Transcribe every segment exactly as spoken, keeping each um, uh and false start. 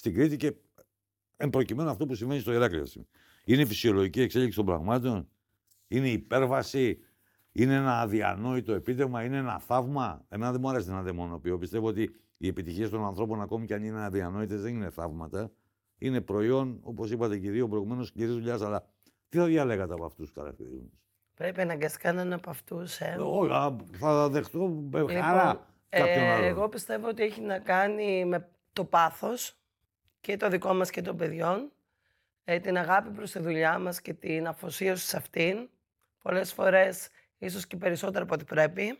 στην Κρήτη και εν προκειμένου αυτό που συμβαίνει στο Ηράκλειο. Είναι η φυσιολογική εξέλιξη των πραγμάτων, είναι η υπέρβαση, είναι ένα αδιανόητο επίτευγμα, είναι ένα θαύμα. Εμένα δεν μου αρέσει να δαιμονοποιώ. Πιστεύω ότι οι επιτυχίες των ανθρώπων, ακόμη και αν είναι αδιανόητες, δεν είναι θαύματα. Είναι προϊόν, όπως είπατε και οι δύο προηγουμένως, σκληρής δουλειάς. Αλλά τι θα διαλέγατε από αυτούς τους χαρακτηρισμούς? Πρέπει αναγκαστικά να είναι από αυτούς. Ε. Όχι, θα δεχτώ με Λοιπόν, χαρά κάποιον ε, άλλον. εγώ πιστεύω ότι έχει να κάνει με το πάθος και το δικό μας και των παιδιών, ε, την αγάπη προς τη δουλειά μας και την αφοσίωση σε αυτήν. Πολλές φορές, ίσως και περισσότερο από ό,τι πρέπει.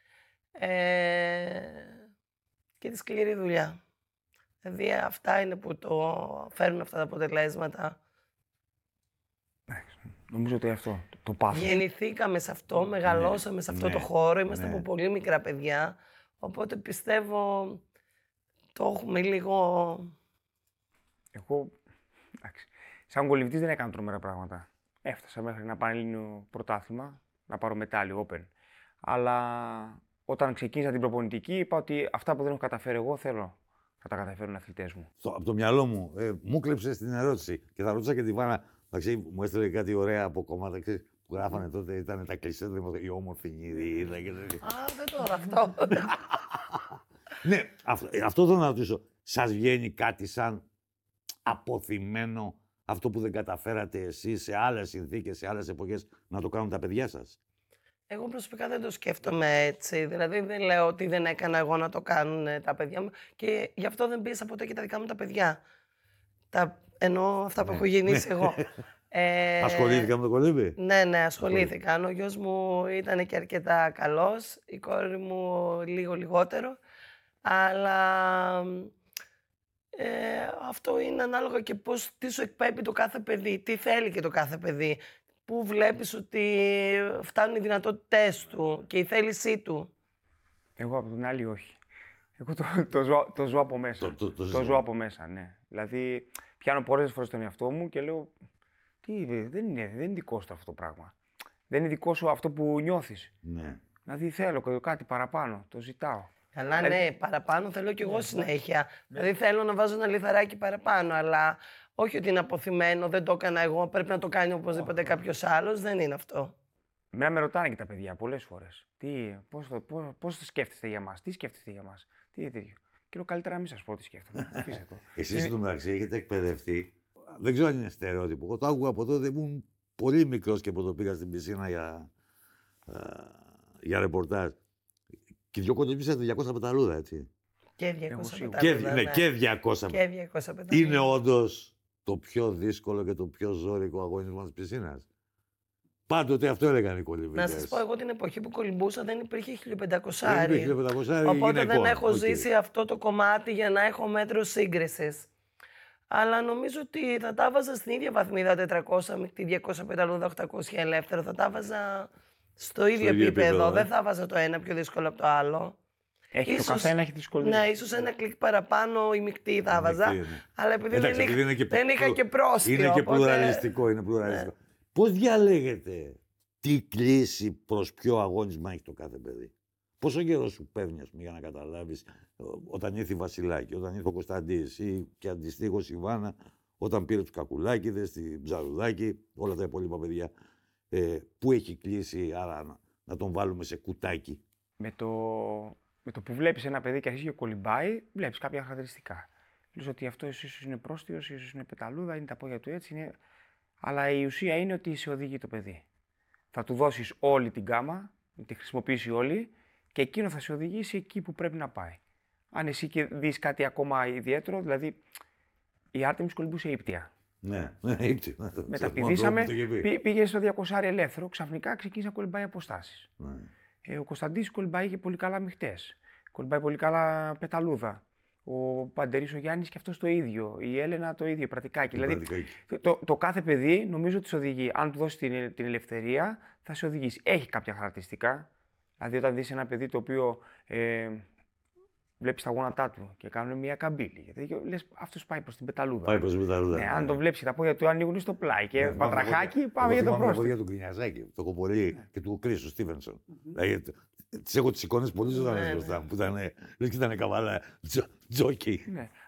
Ε, και τη σκληρή δουλειά. Δηλαδή αυτά είναι που το φέρνουν αυτά τα αποτελέσματα. Νομίζω ότι αυτό, το, το πάθος. Γεννηθήκαμε σε αυτό, μεγαλώσαμε ναι, σε αυτό ναι, το χώρο, είμαστε ναι. από πολύ μικρά παιδιά, οπότε πιστεύω το έχουμε λίγο... Εγώ, εντάξει, σαν κολυμβητής δεν έκανα τρομερά πράγματα. Έφτασα μέχρι ένα πανελλήνιο πρωτάθλημα, να πάρω μετάλλιο open. Αλλά όταν ξεκίνησα την προπονητική, είπα ότι αυτά που δεν έχω καταφέρει εγώ θέλω να τα καταφέρουν οι αθλητές μου. Στο, από το μυαλό μου, ε, μου κλέψε την ερώτηση και θα ρωτούσα και τη Βάνα. Εντάξει, μου έστειλε κάτι ωραία από κομμάτι που γράφανε τότε, ήταν τα κλεισέ, η όμορφη νηδίδα και τέτοια. Α, δεν τώρα αυτό. Ναι, αυτό, αυτό θέλω να ρωτήσω. Σας βγαίνει κάτι σαν αποθυμένο αυτό που δεν καταφέρατε εσείς σε άλλες συνθήκες, σε άλλες εποχές, να το κάνουν τα παιδιά σας? Εγώ προσωπικά δεν το σκέφτομαι έτσι. Δηλαδή δεν λέω ότι δεν έκανα εγώ να το κάνουν τα παιδιά μου και γι' αυτό δεν πίεσα ποτέ και τα δικά μου τα παιδιά. Τα, ενώ αυτά που έχω γεννήσει εγώ. Ε, Ασχολήθηκα με το κολύμπι? Ναι, ναι, ασχολήθηκαν. Ο γιος μου ήταν και αρκετά καλός, η κόρη μου λίγο λιγότερο. Αλλά ε, αυτό είναι ανάλογα και πώς, τι σου εκπέμπει το κάθε παιδί, τι θέλει και το κάθε παιδί. Πού βλέπεις ότι φτάνουν οι δυνατότητές του και η θέλησή του. Εγώ από την άλλη όχι. Εγώ το, το, ζω, το ζω από μέσα. Το, το, το, το ζω από μέσα, ναι. Δηλαδή πιάνω πολλές φορές τον εαυτό μου και λέω τι, δεν είναι, δεν είναι δικό σου αυτό το πράγμα. Δεν είναι δικό σου αυτό που νιώθεις. Ναι. Δηλαδή θέλω κάτι παραπάνω, το ζητάω. Καλά, δηλαδή... ναι, παραπάνω θέλω κι εγώ συνέχεια. Ναι. Δηλαδή θέλω να βάζω ένα λιθαράκι παραπάνω, αλλά όχι ότι είναι αποθυμένο, δεν το έκανα εγώ, πρέπει να το κάνει οπωσδήποτε κάποιος άλλος, δεν είναι αυτό. Εμένα με ρωτάνε και τα παιδιά πολλές φορές. Τι, πώς, το, πώς, πώς το σκέφτεστε για μας, τι σκέφτεστε για μας, τι τέτοιο. Και λέω καλύτερα να μην σας πω τι σκέφτομαι. Αφήστε το. Εσείς στο μεταξύ έχετε εκπαιδευτεί. Δεν ξέρω αν είναι στερεότυπο. Εγώ το άκουγα από τότε, ήμουν πολύ μικρός και πρώτο πήγα στην πισίνα για, α, για ρεπορτάζ. Και δυο κοντοπίσατε διακόσια πεταλούδα, έτσι. Και διακόσια και, πεταλούδα. Ναι, και διακόσια. Και διακόσια πεταλούδα. Είναι όντως το πιο δύσκολο και το πιο ζώρικο αγώνισμα της πισίνας. Πάντοτε αυτό έλεγαν οι κολυμβητές. Να σας πω, εγώ την εποχή που κολυμπούσα δεν υπήρχε χίλια πεντακόσια. Δεν υπήρχε χίλια πεντακόσια. Οπότε δεν έχω okay. ζήσει αυτό το κομμάτι για να έχω μέτρο σύγκρισης. Αλλά νομίζω ότι θα τα βάζα στην ίδια βαθμίδα τετρακόσια με τη διακόσια πεταλούδα, οκτακόσια ελεύθερο. Θα τα βάζα στο ίδιο, στο ίδιο επίπεδο. επίπεδο. Δεν θα βάζα το ένα πιο δύσκολο από το άλλο. Έχει ίσως, το καθένα έχει δυσκολίες. Ναι, ίσως ένα κλικ παραπάνω η μεικτή θα βάζα. Ναι. Αλλά επειδή εντάξει, δεν, είχα, και, δεν είχα και πρόστιο. Είναι και οπότε... πλουραλιστικό. Είναι πλουραλιστικό. Ναι. Πώς διαλέγετε τι κλίση προς ποιο αγώνισμα έχει το κάθε παιδί? Πόσο καιρό σου παίρνει, ας πούμε, για να καταλάβεις όταν ήρθε η Βασιλάκη, όταν ήρθε ο Κωνσταντής ή και αντιστοίχως η Βάνα, όταν πήρε τους Κακουλάκηδες, την Ψαρουδάκη, όλα τα υπόλοιπα παιδιά. Ε, πού έχει κλείσει, άρα να, να τον βάλουμε σε κουτάκι? Με το, με το που βλέπεις ένα παιδί και αρχίζει και κολυμπάει, βλέπεις κάποια χαρακτηριστικά. Λες ότι αυτό ίσως είναι πρόστιος, ίσως είναι πεταλούδα, είναι τα πόδια του έτσι. Είναι... Αλλά η ουσία είναι ότι σε οδηγεί το παιδί. Θα του δώσεις όλη την γκάμα, να τη χρησιμοποιήσει όλη. Και εκείνο θα σε οδηγήσει εκεί που πρέπει να πάει. Αν εσύ και δεις κάτι ακόμα ιδιαίτερο, δηλαδή η Άρτεμις κολυμπούσε ύπτια. Ναι, ναι, ύπτια. Μεταπηδήσαμε, πή, πήγε στο διακόσια ελεύθερο, ξαφνικά ξεκίνησε να κολυμπάει αποστάσεις. Ναι. Ε, ο Κωνσταντής κολυμπάει και πολύ καλά μειχτές. Κολυμπάει πολύ καλά πεταλούδα. Ο Παντερής ο Γιάννης και αυτός το ίδιο. Η Έλενα το ίδιο, πρατικάκι. Δηλαδή το, το, το κάθε παιδί νομίζω ότι σε οδηγεί. Αν του δώσει την, την ελευθερία, θα σε οδηγήσει. Έχει κάποια χαρακτηριστικά. Δηλαδή, όταν δεις ένα παιδί το οποίο ε, βλέπεις τα γόνατά του και κάνουν μια καμπύλη, γιατί λες αυτός πάει προς την πεταλούδα. Πάει προς την πεταλούδα. Ναι, ναι. Αν το βλέπεις τα πόδια του ανοίγουν στο πλάι και ναι, πατραχάκι, πάμε για το πρόσωπο. Τα πόδια του Γκρινιαζάκη, το κομπολί ναι. και του Κρίσου Στίβενσον. Mm-hmm. Δηλαδή, τις έχω τις εικόνες πολύ ζωντανές μπροστά μου, που ήταν, λες και ήταν καβάλα τζο, τζόκι. Ναι.